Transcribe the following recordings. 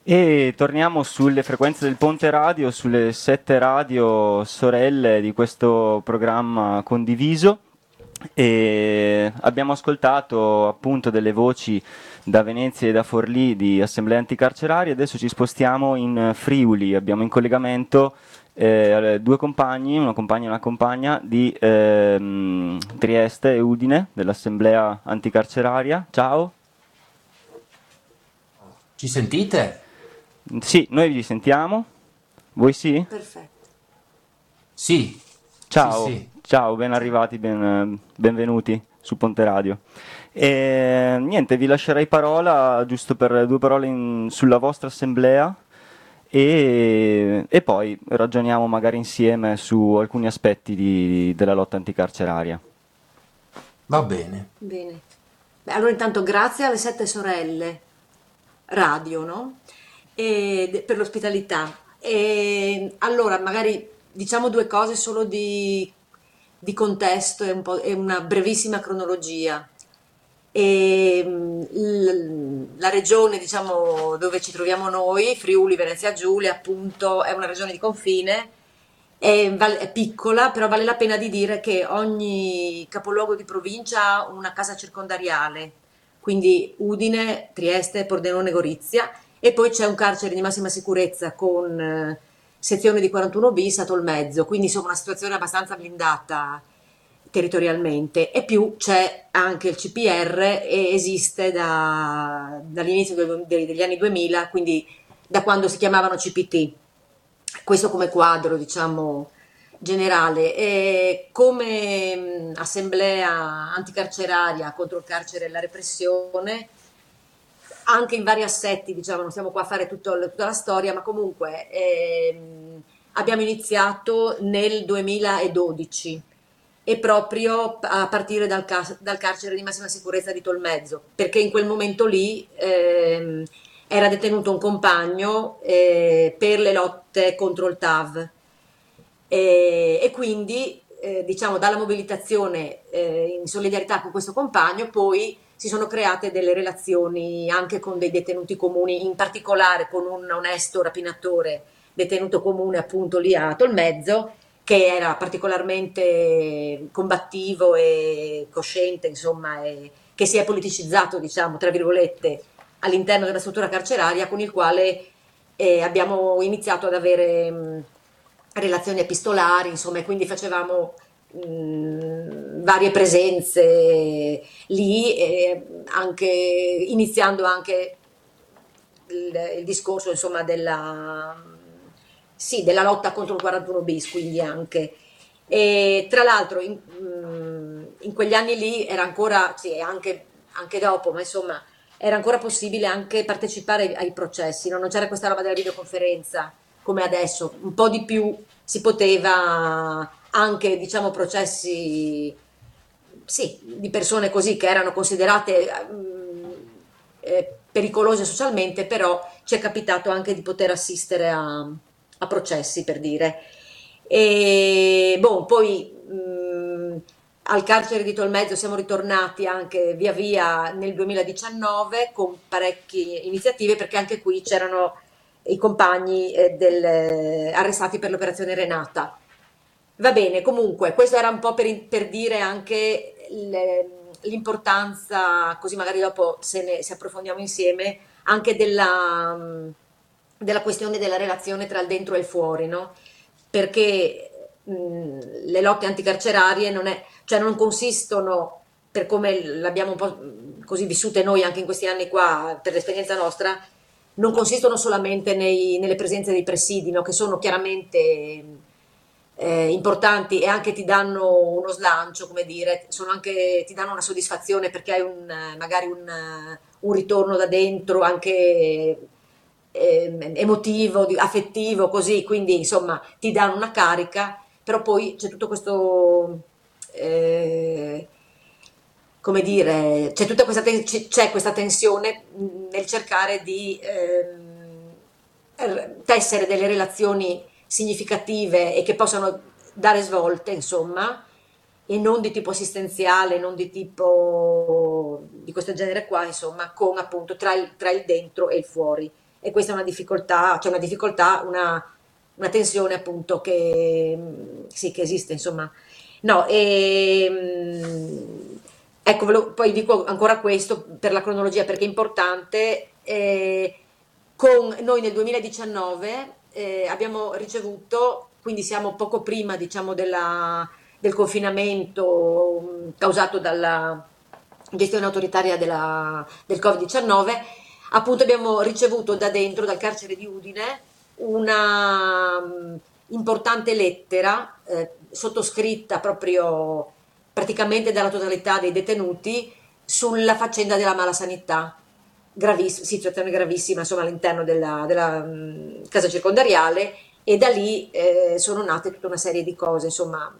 E torniamo sulle frequenze del Ponte Radio, sulle 7 radio sorelle di questo programma condiviso. E abbiamo ascoltato appunto delle voci da Venezia e da Forlì di Assemblea Anticarceraria. Adesso ci spostiamo in Friuli. Abbiamo in collegamento due compagni, una compagna e una compagna di Trieste e Udine dell'Assemblea Anticarceraria. Ciao. Ci sentite? Sì, noi vi sentiamo. Voi sì? Perfetto. Sì, sì, Ciao, sì. ciao, ben Ciao. arrivati, benvenuti su Ponte Radio. E niente, vi lascerei parola giusto per due parole sulla vostra assemblea e poi ragioniamo magari insieme su alcuni aspetti della lotta anticarceraria. Va bene. Bene. Beh, allora intanto grazie alle Sette Sorelle Radio, no? Per l'ospitalità. E allora magari diciamo due cose solo di contesto e una brevissima cronologia. La regione, diciamo, dove ci troviamo noi, Friuli Venezia Giulia, appunto, è una regione di confine, è piccola, però vale la pena di dire che ogni capoluogo di provincia ha una casa circondariale, quindi Udine, Trieste, Pordenone, Gorizia, e poi c'è un carcere di massima sicurezza con sezione di 41 bis a Tolmezzo, quindi insomma una situazione abbastanza blindata territorialmente. E più c'è anche il CPR e esiste dall'inizio degli anni 2000, quindi da quando si chiamavano CPT. Questo come quadro, diciamo, generale. E come assemblea anticarceraria contro il carcere e la repressione, anche in vari assetti, diciamo, non stiamo qua a fare tutta la storia, ma comunque abbiamo iniziato nel 2012 e proprio a partire dal carcere di massima sicurezza di Tolmezzo, perché in quel momento lì era detenuto un compagno per le lotte contro il TAV e quindi diciamo dalla mobilitazione in solidarietà con questo compagno poi si sono create delle relazioni anche con dei detenuti comuni, in particolare con un onesto rapinatore detenuto comune appunto lì a Tolmezzo, che era particolarmente combattivo e cosciente, insomma, e che si è politicizzato, diciamo, tra virgolette, all'interno della struttura carceraria, con il quale abbiamo iniziato ad avere relazioni epistolari, insomma, e quindi facevamo varie presenze lì, anche, iniziando anche il discorso insomma sì, della lotta contro il 41 bis, quindi anche. E tra l'altro in quegli anni lì era ancora, sì, anche dopo, ma insomma era ancora possibile anche partecipare ai processi, no? Non c'era questa roba della videoconferenza come adesso, un po' di più si poteva anche, diciamo, processi, sì, di persone così che erano considerate pericolose socialmente, però ci è capitato anche di poter assistere a processi, per dire. E boh, poi al carcere di Tolmezzo siamo ritornati anche via via nel 2019 con parecchie iniziative, perché anche qui c'erano i compagni arrestati per l'operazione Renata. Va bene, comunque, questo era un po' per dire anche l'importanza, così magari dopo se approfondiamo insieme, anche della questione della relazione tra il dentro e il fuori, no? Perché le lotte anticarcerarie cioè non consistono, per come l'abbiamo un po' così vissute noi anche in questi anni qua, per l'esperienza nostra, non consistono solamente nelle presenze dei presidi, no? Che sono chiaramente importanti e anche ti danno uno slancio, come dire, ti danno una soddisfazione perché hai magari un ritorno da dentro anche emotivo, affettivo, così, quindi insomma ti danno una carica, però poi c'è tutto questo, eh, come dire, c'è questa tensione nel cercare di tessere delle relazioni significative e che possano dare svolte, insomma, e non di tipo assistenziale, non di tipo di questo genere qua, insomma, con appunto tra il dentro e il fuori. e questa è una difficoltà, c'è una tensione appunto sì, che esiste, insomma. No, ecco, poi dico ancora questo per la cronologia perché è importante. Con noi nel 2019 abbiamo ricevuto, quindi siamo poco prima, diciamo, del confinamento causato dalla gestione autoritaria del Covid-19, appunto abbiamo ricevuto da dentro, dal carcere di Udine, una importante lettera sottoscritta proprio praticamente dalla totalità dei detenuti sulla faccenda della malasanità. Situazione gravissima insomma, all'interno della casa circondariale e da lì sono nate tutta una serie di cose, insomma,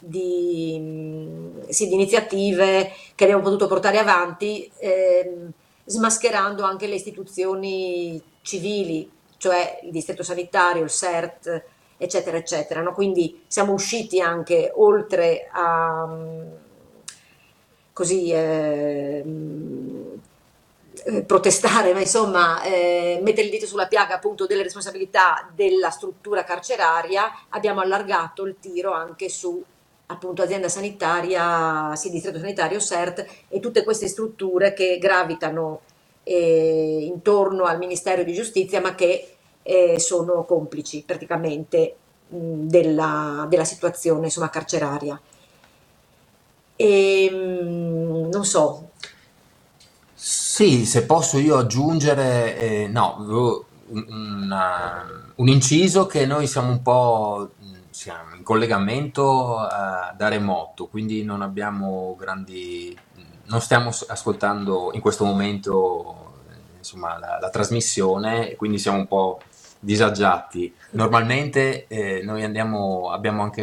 sì, di iniziative che abbiamo potuto portare avanti, smascherando anche le istituzioni civili, cioè il distretto sanitario, il CERT, eccetera, eccetera. No? Quindi siamo usciti anche oltre a così protestare, ma insomma mettere il dito sulla piaga appunto delle responsabilità della struttura carceraria, abbiamo allargato il tiro anche su appunto azienda sanitaria, sì, distretto sanitario, CERT e tutte queste strutture che gravitano intorno al Ministero di Giustizia ma che sono complici praticamente della situazione insomma, carceraria. Non so. Sì, se posso io aggiungere, no, un inciso che noi siamo un po', siamo in collegamento da remoto, quindi non abbiamo non stiamo ascoltando in questo momento, insomma, la trasmissione, e quindi siamo un po' disagiati. Normalmente noi abbiamo anche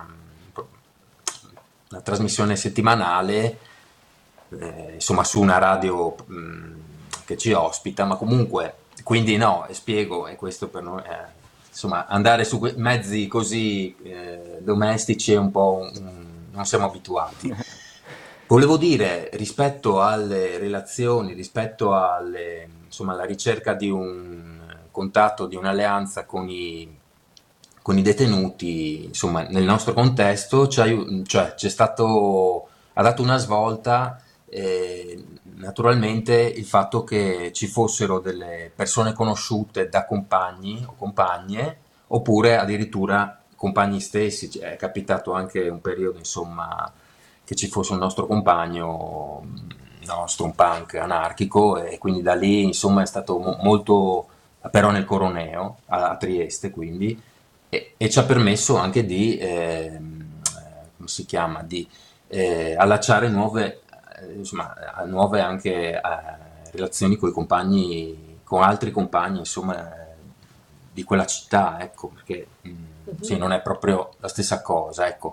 una trasmissione settimanale, insomma, su una radio che ci ospita, ma comunque, quindi no, e spiego, e questo per noi, insomma, andare su mezzi così domestici è un po' non siamo abituati. Volevo dire, rispetto alle relazioni, rispetto insomma, alla ricerca di un contatto, di un'alleanza con i detenuti, insomma, nel nostro contesto cioè, ha dato una svolta naturalmente il fatto che ci fossero delle persone conosciute da compagni o compagne, oppure addirittura compagni stessi. È capitato anche un periodo, insomma, che ci fosse un nostro compagno, nostro, un punk anarchico, e quindi da lì, insomma, è stato molto, però nel Coroneo, a Trieste, quindi, e ci ha permesso anche di, come si chiama, di allacciare insomma, nuove anche relazioni con i compagni, con altri compagni, insomma, di quella città, ecco, perché sì, non è proprio la stessa cosa, ecco.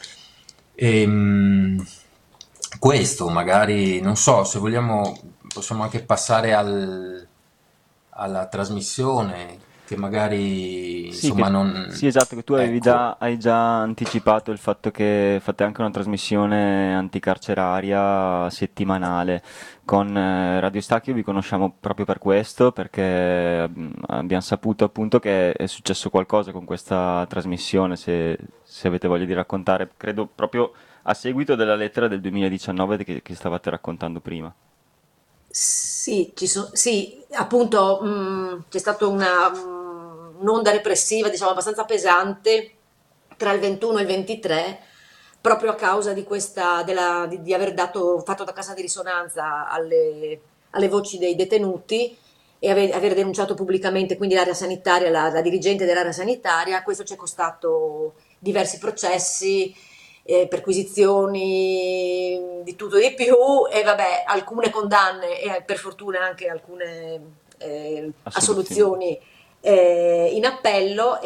Ehm, Questo magari, non so, se vogliamo possiamo anche passare alla trasmissione, che magari, Sì, insomma, sì, non... esatto, che tu Ecco. hai già anticipato il fatto che fate anche una trasmissione anticarceraria settimanale. Con Radio Stacchio vi conosciamo proprio per questo, perché abbiamo saputo appunto che è successo qualcosa con questa trasmissione, se avete voglia di raccontare, credo proprio a seguito della lettera del 2019 che stavate raccontando prima. Sì, sì, appunto c'è stata un'onda repressiva, diciamo, abbastanza pesante tra il 21 e il 23, proprio a causa di di aver fatto da cassa di risonanza alle voci dei detenuti e aver denunciato pubblicamente quindi l'area sanitaria, la dirigente dell'area sanitaria. Questo ci è costato diversi processi, perquisizioni, di tutto e di più e vabbè, alcune condanne e per fortuna anche alcune Assoluzione. assoluzioni in appello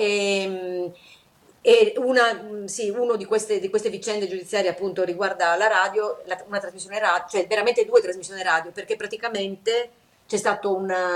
e sì, uno di queste vicende giudiziarie appunto riguarda la radio, una trasmissione radio, cioè veramente due trasmissioni radio, perché praticamente c'è stato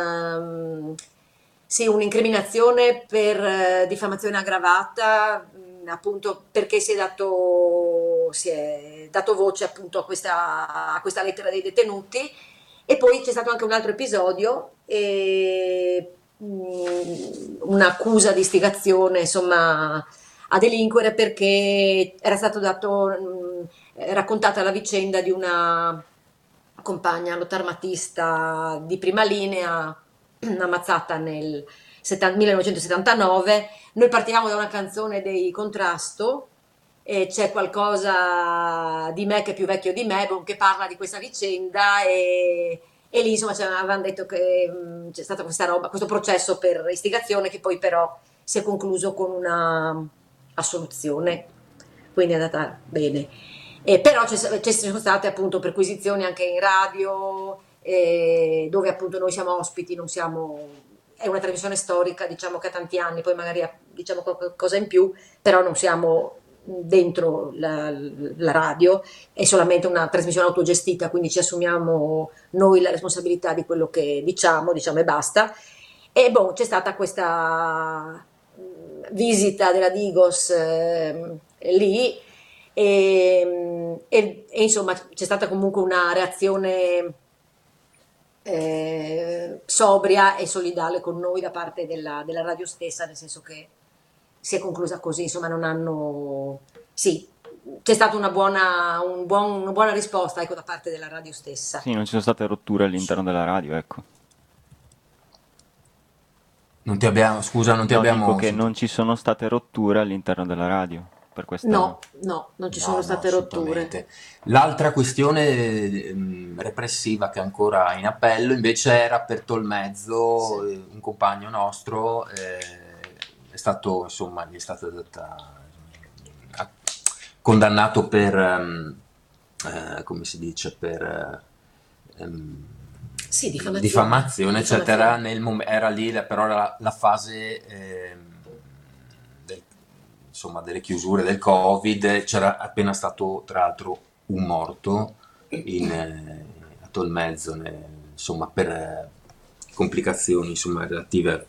sì, un'incriminazione per diffamazione aggravata, appunto perché si è dato voce appunto a questa lettera dei detenuti e poi c'è stato anche un altro episodio un'accusa di istigazione, insomma, a delinquere perché era stato raccontata la vicenda di una compagna lottarmatista di prima linea ammazzata nel 1979. Noi partivamo da una canzone dei Contrasto e c'è qualcosa di me che è più vecchio di me, che parla di questa vicenda e lì insomma ci avevano detto che c'è stata questa roba, questo processo per istigazione che poi però si è concluso con una assoluzione, quindi è andata bene. Però ci sono state appunto perquisizioni anche in radio, dove appunto noi siamo ospiti, non siamo, è una trasmissione storica, diciamo che ha tanti anni, poi magari diciamo qualcosa in più, però non siamo dentro la radio, è solamente una trasmissione autogestita, quindi ci assumiamo noi la responsabilità di quello che diciamo e basta. E boh, c'è stata questa visita della Digos lì e insomma c'è stata comunque una reazione sobria e solidale con noi da parte della radio stessa, nel senso che si è conclusa così, insomma non hanno... Sì, c'è stata una buona risposta, ecco, da parte della radio stessa. Sì, non ci sono state rotture all'interno della radio, ecco. Non ti abbiamo, scusa, non ti No, dico abbiamo che non sentito. ci sono state rotture all'interno della radio per questa... No, no, non ci sono No, no, state rotture. assolutamente. L'altra questione repressiva che è ancora in appello invece era per Sì. Tolmezzo, un compagno nostro, è stato, insomma, gli è stata ha- condannato per, come si dice, per Sì, diffamazione. diffamazione, eccetera. Diffamazione. Era lì però la fase del- insomma, delle chiusure del Covid, c'era appena stato tra l'altro un morto a Tolmezzo, insomma, per complicazioni insomma, relative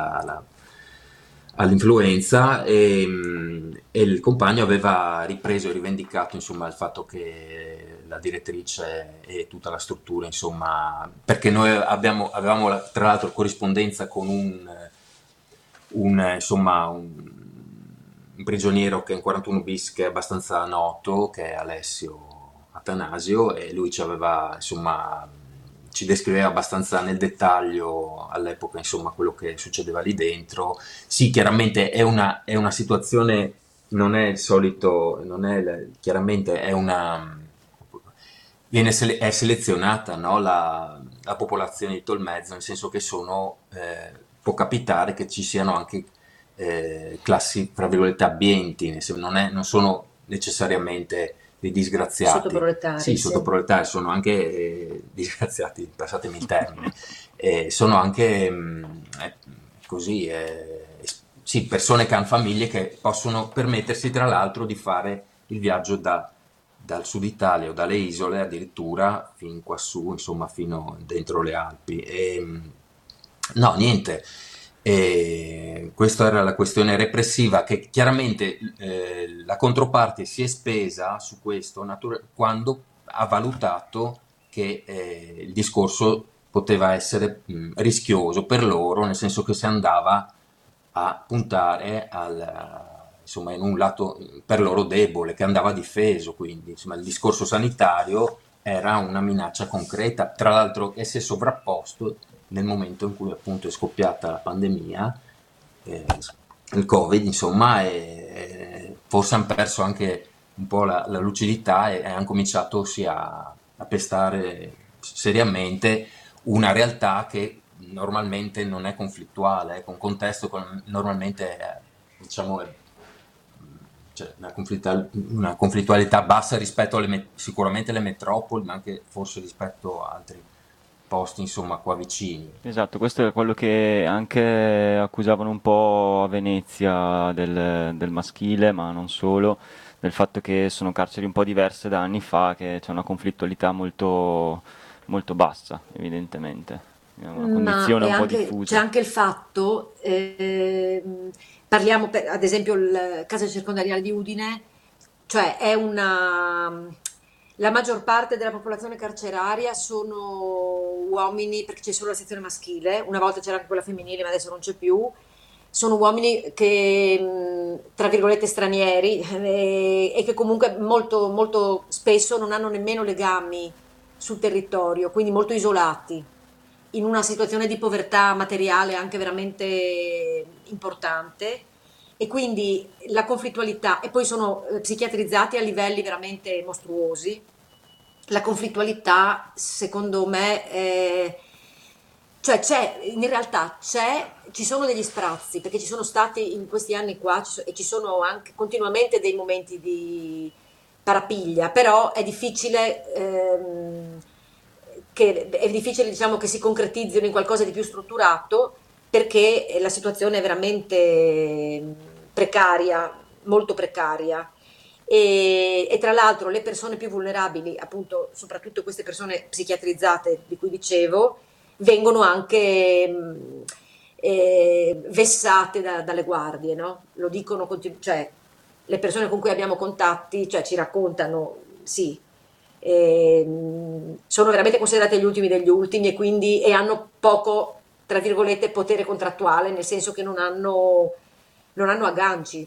all'influenza e il compagno aveva ripreso e rivendicato insomma, il fatto che la direttrice e tutta la struttura, insomma, perché noi avevamo tra l'altro corrispondenza con insomma, un prigioniero che è in 41 bis che è abbastanza noto, che è Alessio Atanasio, e lui ci aveva, insomma, ci descriveva abbastanza nel dettaglio all'epoca, insomma, quello che succedeva lì dentro. Sì, chiaramente è una situazione, non è il solito, non è, chiaramente è una, è selezionata, no, la popolazione di Tolmezzo, nel senso che può capitare che ci siano anche classi, fra virgolette, abbienti, non sono necessariamente dei disgraziati. Sottoproletari, Sì, sì. sottoproletari sono anche disgraziati, passatemi il termine, sono anche così, sì, persone che hanno famiglie che possono permettersi tra l'altro di fare il viaggio dal sud Italia o dalle isole addirittura fin quassù, insomma, fino dentro le Alpi. No, niente. Questa era la questione repressiva che chiaramente la controparte si è spesa su questo quando ha valutato che il discorso poteva essere rischioso per loro, nel senso che si andava a puntare insomma, in un lato per loro debole, che andava difeso, quindi insomma, il discorso sanitario era una minaccia concreta, tra l'altro e si è sovrapposto nel momento in cui appunto è scoppiata la pandemia, eh, il Covid, insomma, e forse hanno perso anche un po' la lucidità e hanno cominciato sì, a pestare seriamente una realtà che normalmente non è conflittuale, è un contesto normalmente diciamo, cioè una conflittualità bassa rispetto sicuramente alle metropoli, ma anche forse rispetto a altri posti, insomma, qua vicini. Esatto, questo è quello che anche accusavano un po' a Venezia del maschile, ma non solo, del fatto che sono carceri un po' diverse da anni fa, che c'è una conflittualità molto, molto bassa, evidentemente. È una Ma condizione è un po' c'è diffusa. anche il fatto, parliamo ad esempio il caso circondariale di Udine, cioè è una, La maggior parte della popolazione carceraria sono uomini, perché c'è solo la sezione maschile, una volta c'era anche quella femminile, ma adesso non c'è più. Sono uomini che, tra virgolette, stranieri e che comunque molto, molto spesso non hanno nemmeno legami sul territorio, quindi molto isolati, in una situazione di povertà materiale anche veramente importante. E quindi la conflittualità, e poi sono psichiatrizzati a livelli veramente mostruosi. La conflittualità, secondo me, cioè in realtà ci sono degli sprazzi, perché ci sono stati in questi anni qua e ci sono anche continuamente dei momenti di parapiglia, però è difficile, diciamo, che si concretizzino in qualcosa di più strutturato, perché la situazione è veramente precaria, molto precaria. E tra l'altro le persone più vulnerabili, appunto, soprattutto queste persone psichiatrizzate di cui dicevo, vengono anche vessate dalle guardie, no? Lo dicono, cioè le persone con cui abbiamo contatti, cioè ci raccontano, sì, sono veramente considerati gli ultimi degli ultimi e hanno poco, tra virgolette, potere contrattuale, nel senso che non hanno agganci.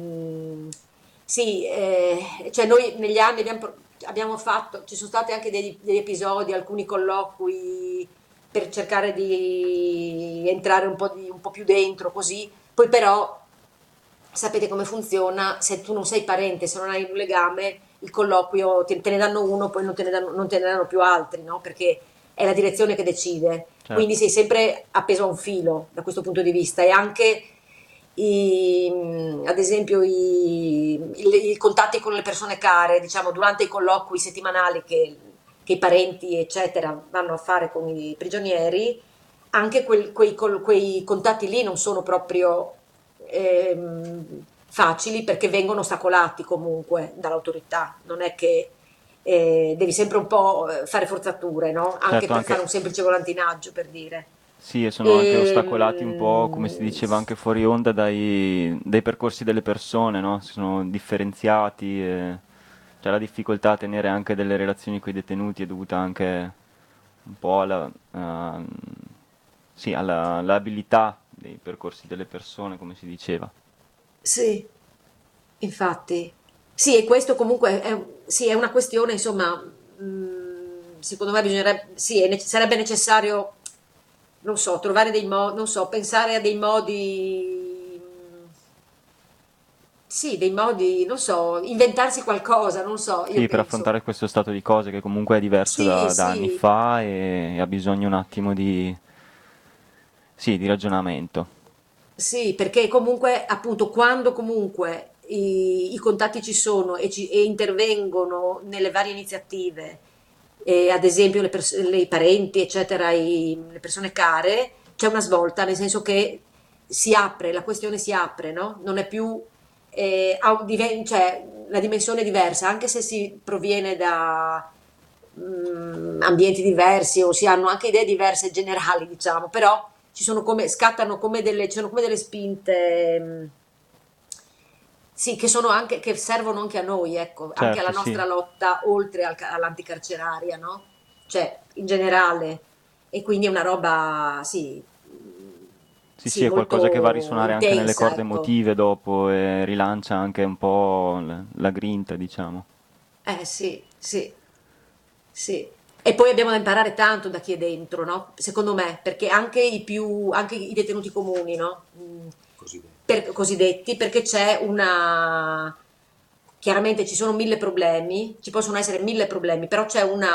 Sì, cioè noi negli anni abbiamo fatto, ci sono stati anche degli episodi, alcuni colloqui per cercare di entrare un po' più dentro, così. Poi però sapete come funziona: se tu non sei parente, se non hai un legame, il colloquio te ne danno uno, poi non te ne danno più altri, no? Perché è la direzione che decide. Quindi Certo. sei sempre appeso a un filo da questo punto di vista. E anche ad esempio i contatti con le persone care, diciamo, durante i colloqui settimanali che i parenti, eccetera, vanno a fare con i prigionieri, anche quei contatti lì non sono proprio facili, perché vengono ostacolati comunque dall'autorità. Non è che devi sempre un po' fare forzature, no? Anche Certo, per fare anche un semplice volantinaggio, per dire. sì, e sono anche ostacolati un po', come si Ehm, diceva anche fuori onda, dai percorsi delle persone, no? Sono differenziati, cioè la difficoltà a tenere anche delle relazioni con i detenuti è dovuta anche un po' sì, all'abilità dei percorsi delle persone, come si diceva. sì, infatti. Sì, e questo comunque sì, è una questione, insomma, secondo me bisognerebbe, sì, sarebbe necessario, non so, trovare dei modi, non so, pensare a dei modi, sì, dei modi, non so, inventarsi qualcosa, non so, io Sì, per penso. affrontare questo stato di cose che comunque è diverso Sì, da anni sì, fa e ha bisogno un attimo di, sì, di ragionamento. sì, perché comunque, appunto, quando comunque i contatti ci sono e intervengono nelle varie iniziative, ad esempio i parenti, eccetera, le persone care, c'è una svolta, nel senso che si apre, la questione si apre, no? Non è più, cioè, la dimensione è diversa, anche se si proviene da ambienti diversi o si hanno anche idee diverse generali, diciamo, però scattano ci sono come delle spinte, sì, che servono anche a noi, ecco, anche alla Certo, sì. nostra lotta oltre all'anticarceraria, no? Cioè, in generale. E quindi è una roba, sì, Sì, sì, sì, è qualcosa che va a molto risuonare anche nelle intensa, corde ecco. emotive dopo e rilancia anche un po' la grinta, diciamo. Sì, sì, sì. E poi abbiamo da imparare tanto da chi è dentro, no? Secondo me, perché anche i detenuti comuni, no? Cosiddetti. Cosiddetti, perché chiaramente ci sono mille problemi, ci possono essere mille problemi, però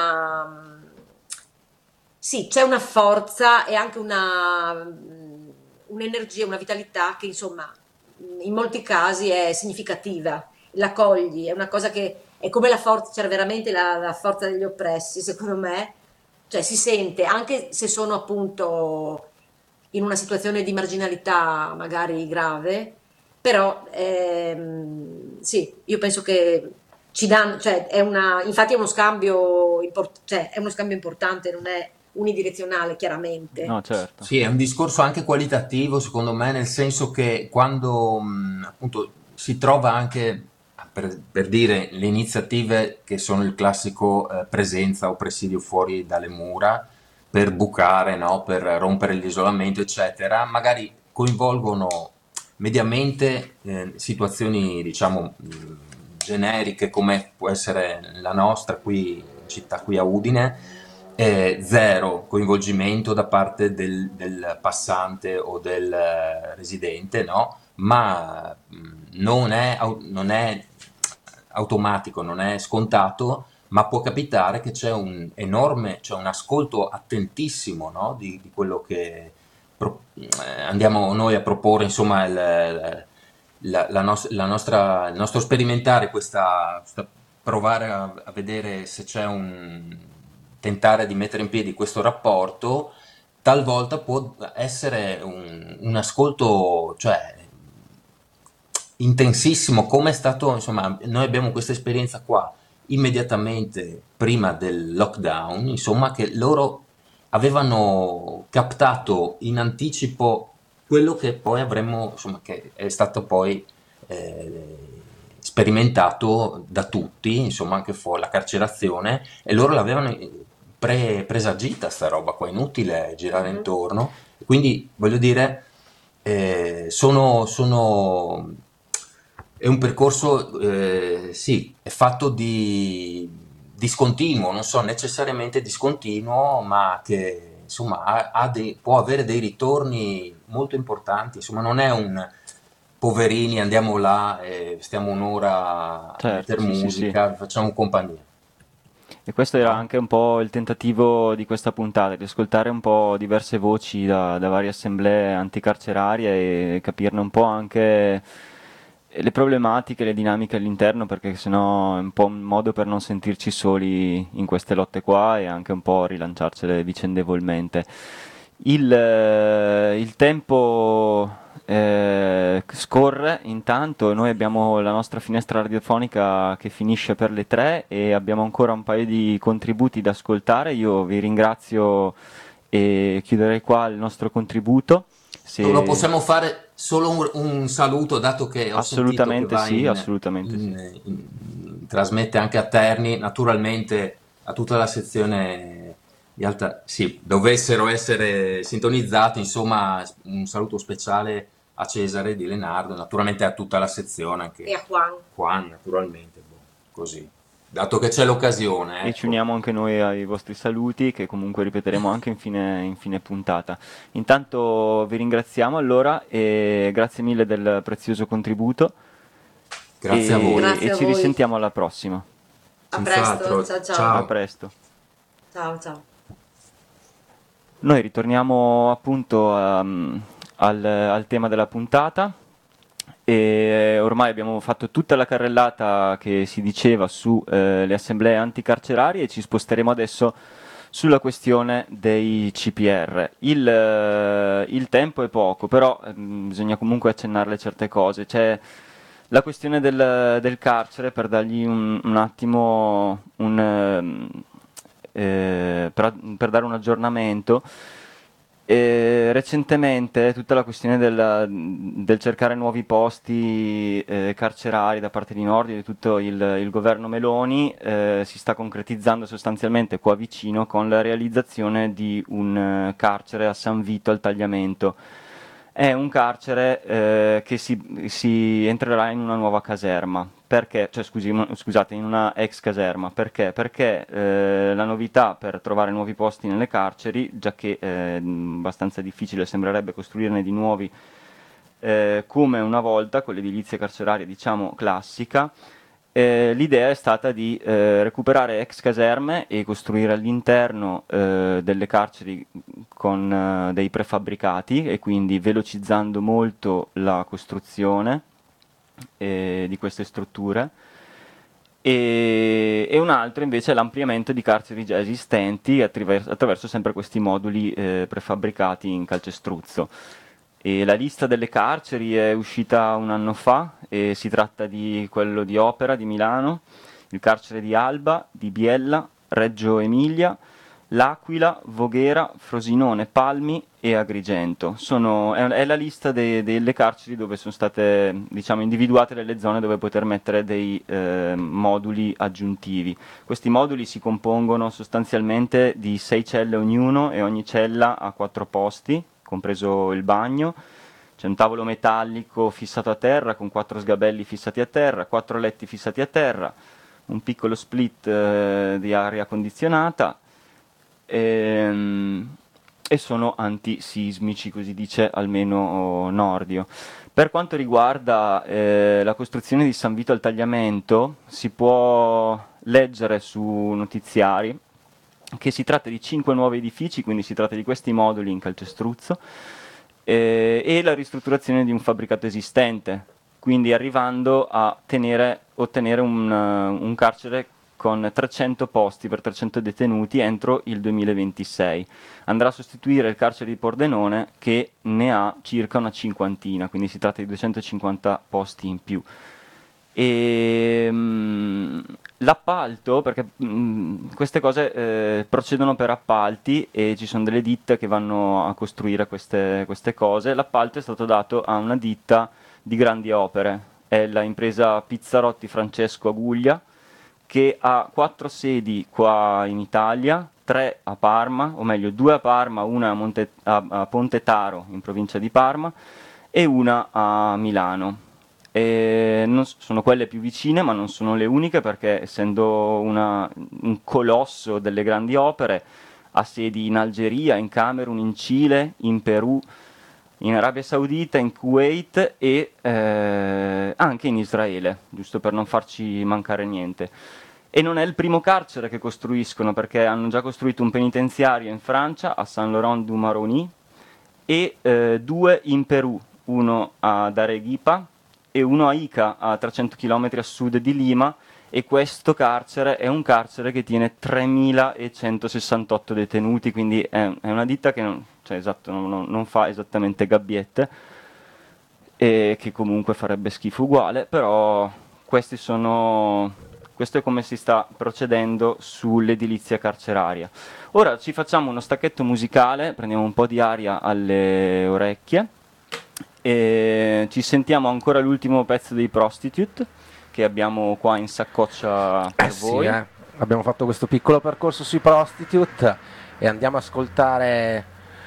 sì, c'è una forza e anche un'energia, una vitalità che insomma in molti casi è significativa, la cogli, è una cosa che è come la forza, c'era veramente la forza degli oppressi, secondo me, cioè si sente, anche se sono appunto in una situazione di marginalità magari grave, però sì, io penso che ci danno, cioè infatti è uno scambio, cioè, è uno scambio importante, non è unidirezionale chiaramente. No, certo. Sì, è un discorso anche qualitativo, secondo me, nel senso che quando appunto si trova anche per dire le iniziative che sono il classico presenza o presidio fuori dalle mura per bucare, no? Per rompere l'isolamento, eccetera, magari coinvolgono mediamente situazioni, diciamo, generiche come può essere la nostra qui in città, qui a Udine, zero coinvolgimento da parte del passante o del residente, no? Ma non è automatico, non è scontato, ma può capitare che c'è c'è un ascolto attentissimo, no? Di quello che andiamo noi a proporre, insomma, il nostro sperimentare provare a vedere se c'è tentare di mettere in piedi questo rapporto, talvolta può essere un ascolto, cioè, intensissimo, come è stato, insomma, noi abbiamo questa esperienza qua immediatamente prima del lockdown, insomma, che loro avevano captato in anticipo quello che poi avremmo, insomma, che è stato poi sperimentato da tutti, insomma, anche fuori la carcerazione, e loro l'avevano presagita sta roba qua, inutile girare intorno. Quindi voglio dire, è un percorso, sì, è fatto di discontinuo, non so necessariamente discontinuo, ma che insomma può avere dei ritorni molto importanti. Insomma, non è un poverini, andiamo là e stiamo un'ora a Certo, mettere sì, sì, sì. musica, facciamo compagnia, E questo era no? anche un po' il tentativo di questa puntata, di ascoltare un po' diverse voci da varie assemblee anticarcerarie e capirne un po' anche le problematiche, le dinamiche all'interno, perché sennò è un po' un modo per non sentirci soli in queste lotte qua e anche un po' rilanciarcele vicendevolmente. Il tempo scorre intanto, noi abbiamo la nostra finestra radiofonica che finisce per le 3 e abbiamo ancora un paio di contributi da ascoltare. Io vi ringrazio e chiuderei qua il nostro contributo. Lo Se... possiamo fare solo un saluto, dato che ho sentito che Assolutamente va sì, assolutamente sì. trasmette anche a Terni, naturalmente a tutta la sezione di alta, sì, dovessero essere sintonizzati, insomma, un saluto speciale a Cesare di Lenardo, naturalmente a tutta la sezione, E anche a Juan. qua, naturalmente, boh, così. Dato che c'è l'occasione, E ci ecco. uniamo anche noi ai vostri saluti che comunque ripeteremo anche in fine puntata. Intanto vi ringraziamo allora e grazie mille del prezioso contributo Grazie a voi. e Grazie a ci voi. risentiamo alla prossima. A presto. Senz'altro, Ciao ciao. A ciao. presto. Ciao ciao. Noi ritorniamo appunto al tema della puntata e ormai abbiamo fatto tutta la carrellata che si diceva su le assemblee anticarcerarie e ci sposteremo adesso sulla questione dei CPR. Il tempo è poco, però bisogna comunque accennarle certe cose. C'è la questione del carcere per dargli un attimo per dare un aggiornamento. Recentemente tutta la questione del cercare nuovi posti carcerari da parte di Nordi e di tutto il governo Meloni si sta concretizzando sostanzialmente qua vicino con la realizzazione di un carcere a San Vito al Tagliamento. È un carcere che si entrerà in una nuova caserma. Perché? Cioè, scusate, in una ex caserma. Perché? Perché la novità per trovare nuovi posti nelle carceri, già che è abbastanza difficile sembrerebbe costruirne di nuovi come una volta con l'edilizia carceraria, diciamo, classica, l'idea è stata di recuperare ex caserme e costruire all'interno delle carceri con dei prefabbricati e quindi velocizzando molto la costruzione di queste strutture. E un altro invece è l'ampliamento di carceri già esistenti attraverso sempre questi moduli prefabbricati in calcestruzzo. E la lista delle carceri è uscita un anno fa e si tratta di quello di Opera di Milano, il carcere di Alba, di Biella, Reggio Emilia, L'Aquila, Voghera, Frosinone, Palmi e Agrigento. È la lista delle carceri dove sono state, diciamo, individuate delle zone dove poter mettere dei moduli aggiuntivi. Questi moduli si compongono sostanzialmente di 6 celle ognuno e ogni cella ha 4 posti, compreso il bagno. C'è un tavolo metallico fissato a terra con 4 sgabelli fissati a terra, 4 letti fissati a terra, un piccolo split di aria condizionata, e sono antisismici, così dice almeno Nordio. Per quanto riguarda la costruzione di San Vito al Tagliamento, si può leggere su notiziari che si tratta di 5 nuovi edifici, quindi si tratta di questi moduli in calcestruzzo, e la ristrutturazione di un fabbricato esistente, quindi arrivando a ottenere un carcere con 300 posti per 300 detenuti entro il 2026. Andrà a sostituire il carcere di Pordenone, che ne ha circa una cinquantina, quindi si tratta di 250 posti in più. E l'appalto, perché queste cose procedono per appalti e ci sono delle ditte che vanno a costruire queste cose. L'appalto è stato dato a una ditta di grandi opere, è la impresa Pizzarotti Francesco Aguglia, che ha 4 sedi qua in Italia, 3 a Parma, o meglio 2 a Parma, una a Ponte Taro in provincia di Parma e una a Milano. Sono quelle più vicine, ma non sono le uniche, perché essendo un colosso delle grandi opere ha sedi in Algeria, in Camerun, in Cile, in Perù, in Arabia Saudita, in Kuwait e anche in Israele, giusto per non farci mancare niente. E non è il primo carcere che costruiscono, perché hanno già costruito un penitenziario in Francia, a Saint-Laurent-du-Maroni, e 2 in Perù, uno ad Arequipa e uno a Ica, a 300 km a sud di Lima, e questo carcere è un carcere che tiene 3.168 detenuti, quindi è una ditta che non fa esattamente gabbiette, e che comunque farebbe schifo uguale, però questo è come si sta procedendo sull'edilizia carceraria. Ora ci facciamo uno stacchetto musicale, prendiamo un po' di aria alle orecchie e ci sentiamo ancora l'ultimo pezzo dei Prostitute che abbiamo qua in saccoccia per voi. Sì, abbiamo fatto questo piccolo percorso sui Prostitute e andiamo ad ascoltare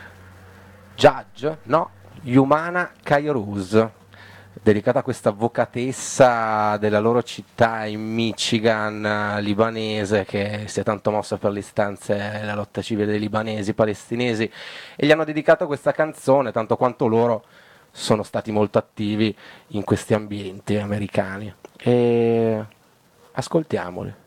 Humana Kairouz, dedicata a questa avvocatessa della loro città in Michigan, libanese, che si è tanto mossa per le istanze e la lotta civile dei libanesi, palestinesi, e gli hanno dedicato questa canzone, tanto quanto loro sono stati molto attivi in questi ambienti americani. E ascoltiamoli.